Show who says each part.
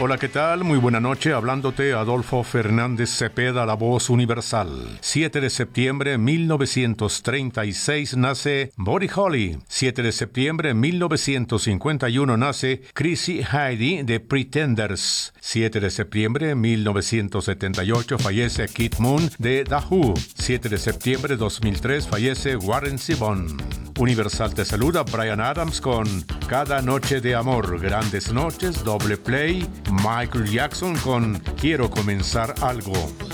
Speaker 1: Hola, ¿qué tal? Muy buena noche, hablándote Adolfo Fernández Cepeda, la voz universal. 7 de septiembre de 1936 nace Buddy Holly. 7 de septiembre de 1951 nace Chrissy Hynde de Pretenders. 7 de septiembre de 1978 fallece Keith Moon de The Who. 7 de septiembre de 2003 fallece Warren Zevon. Universal te saluda Bryan Adams con Cada Noche de Amor, Grandes Noches, Doble Play, Michael Jackson con Quiero Comenzar Algo.